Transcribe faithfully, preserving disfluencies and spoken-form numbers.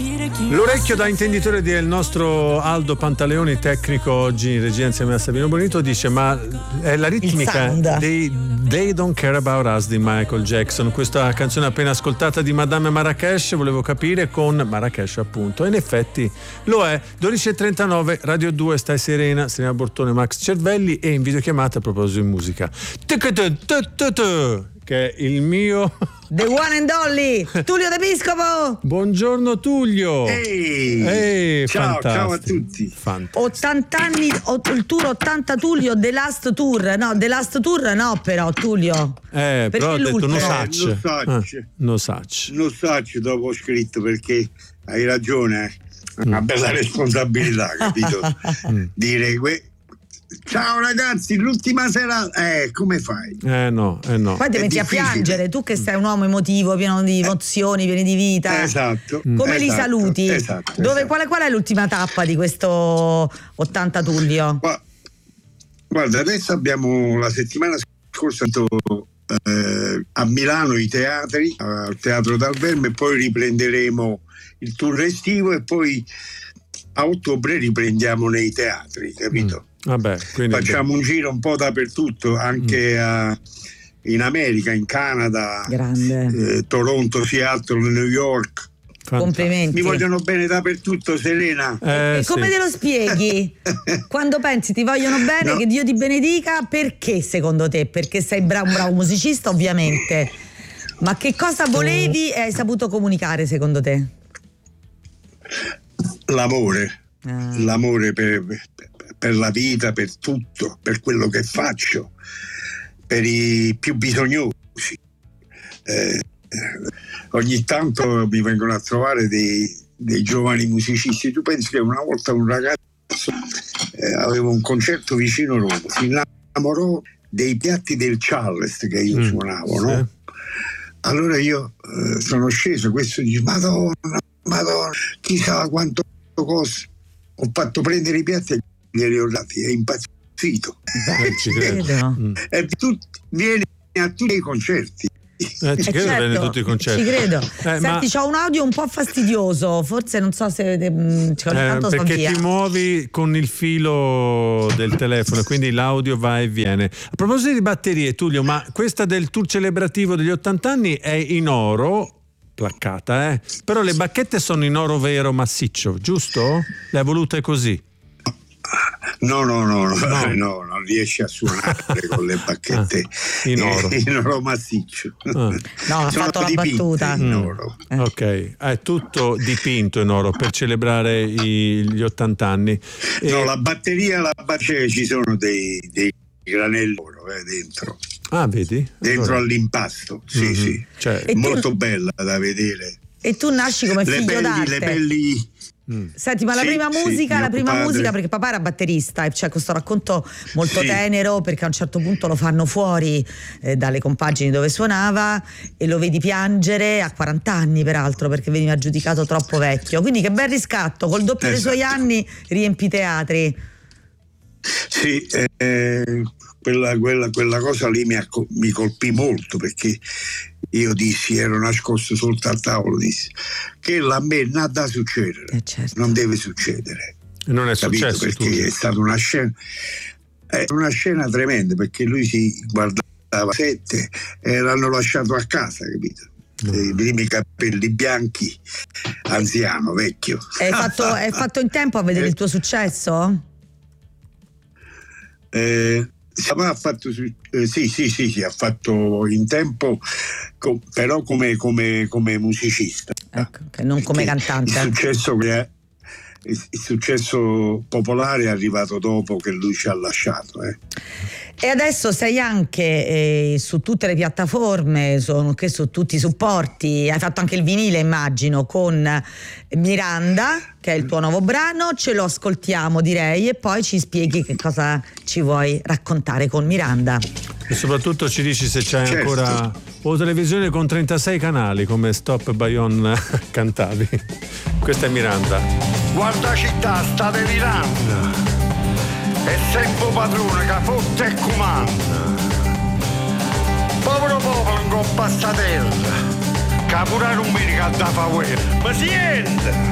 L'orecchio da intenditore del nostro Aldo Pantaleoni, tecnico oggi in regia insieme a Sabino Bonito, dice: ma è la ritmica dei They Don't Care About Us di Michael Jackson, questa canzone appena ascoltata di Madame Marrakesh, volevo capire con Marrakesh appunto, e in effetti lo è. dodici e trentanove, Radio due, stai serena, Serena Bortone, Max Cervelli, e in videochiamata a proposito di musica, che è il mio The One and Only Tullio D'Episcopo. Buongiorno Tullio. Ehi, Ehi, ciao, fantastico. ciao a tutti. Fantastico. ottanta anni, il tour ottanta Tullio, The Last Tour. No, The Last Tour no, però Tullio. Eh, Perché però ho detto l'ultimo? no Eh, sacc. lo sacc. Eh, no sacc. Non saccio dopo ho scritto, perché hai ragione, è una bella responsabilità, capito? Dire que- ciao ragazzi, l'ultima sera, eh, come fai? Eh no, eh no. Poi ti È metti a difficile. piangere, tu che sei un uomo emotivo, pieno di emozioni, pieni di vita. Esatto. Come li esatto, saluti? Esatto. Dove, esatto. qual, qual è l'ultima tappa di questo ottanta Tullio? Gua- Guarda, adesso abbiamo la settimana scorsa eh, a Milano i teatri, al Teatro Dal Verme, poi riprenderemo il tour estivo e poi a ottobre riprendiamo nei teatri, capito? Mm. Vabbè, quindi Facciamo un giro un po' dappertutto, anche a, in America, in Canada, Grande. eh, Toronto, Seattle, New York. fantastico. Complimenti. Mi vogliono bene dappertutto, Serena. Eh, E come sì. te lo spieghi? Quando pensi ti vogliono bene, No. che Dio ti benedica, perché secondo te? Perché sei bra- un bravo musicista, ovviamente. Ma che cosa volevi e hai saputo comunicare secondo te? L'amore, Ah. l'amore per, per la vita, per tutto, per quello che faccio, per i più bisognosi. Eh, ogni tanto mi vengono a trovare dei, dei giovani musicisti. Tu pensi che una volta un ragazzo eh, aveva un concerto vicino Roma, si innamorò dei piatti del Charleston che io Mm, suonavo, sì. no? Allora io eh, sono sceso, questo dice: Madonna, Madonna, chissà quanto costa. Ho fatto prendere i piatti e glieli ho dati, è impazzito. Eh, ci credo. Credo. Mm. E tu vieni a tutti i concerti. Eh, ci Eh, credo certo, bene tutti i concerti. Ci credo. Eh, Senti, ma- c'ho un audio un po' fastidioso, forse non so se mm, cioè, ogni Eh, tanto sto perché via. ti muovi con il filo del telefono e quindi l'audio va e viene. A proposito di batterie, Tullio, ma questa del tour celebrativo degli ottanta anni è in oro placcata, eh? Però le bacchette sono in oro vero massiccio, giusto? Le ha volute così? No, no, no, no, No. no, non riesci a suonare con le bacchette Ah, in oro. eh, in oro massiccio. Ah. No, ha Sono fatto la dipinte battuta. in Mm. oro. Eh. Ok, è tutto dipinto in oro per celebrare i- gli ottanta anni. E- No, la batteria, la batteria ci sono dei, dei granelli d'oro eh, dentro, Ah, vedi? dentro Allora- all'impasto. Sì, Mhm. sì. Cioè, E tu- Molto bella da vedere. E tu nasci come Le figlio belli, d'arte. le belli. mm. Senti, ma la Sì, prima sì, musica, mio la prima padre. musica, perché papà era batterista, e c'è questo racconto molto Sì. tenero, perché a un certo punto lo fanno fuori eh, dalle compagini dove suonava e lo vedi piangere a quaranta anni, peraltro, perché veniva giudicato troppo vecchio. Quindi che bel riscatto, col doppio dei suoi Esatto. anni riempi i teatri. Sì, eh, quella, quella, quella cosa lì mi, acco- mi colpì molto, perché io dissi, ero nascosto sotto al tavolo, dissi che a me non ha da succedere, Eh, certo. non deve succedere, E non è capito? successo, Perché Tullio. è stata una scena, è una scena tremenda, perché lui si guardava sette e l'hanno lasciato a casa, capito? I primi capelli bianchi, anziano, vecchio. Hai fatto, hai fatto in tempo a vedere il tuo successo? Eh, ha fatto su- eh, sì, sì, sì, sì, ha fatto in tempo, co- però come, come, come musicista. Ecco, che non come Perché cantante. Il successo, che è- il il successo popolare è arrivato dopo che lui ci ha lasciato. Eh. E adesso sei anche eh, su tutte le piattaforme, su, che su tutti i supporti. Hai fatto anche il vinile, immagino, con Miranda, che è il tuo nuovo brano. Ce lo ascoltiamo, direi, e poi ci spieghi che cosa ci vuoi raccontare con Miranda. E soprattutto ci dici se c'è Certo. ancora o televisione con trentasei canali come Stop Bayonne cantavi. Questa è Miranda. Guarda città, state Miranda, è sempre padrone che fotte e comanda. Povero popolo in coppa sta terra, che pure non mi ricadda fa guerra. Ma siente,